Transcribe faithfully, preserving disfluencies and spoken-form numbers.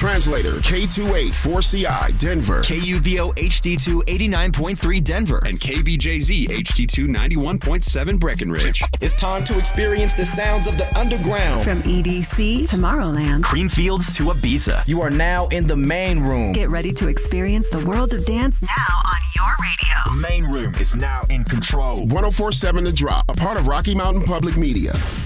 Translator, K two eight four C I, Denver. K U V O H D two eighty-nine point three, Denver. And K V J Z H D two ninety-one point seven, Breckenridge. It's time to experience the sounds of the underground. From E D C to Tomorrowland. Creamfields to Ibiza. You are now in the main room. Get ready to experience the world of dance now on your radio. The main room is now in control. one oh four point seven The Drop, a part of Rocky Mountain Public Media.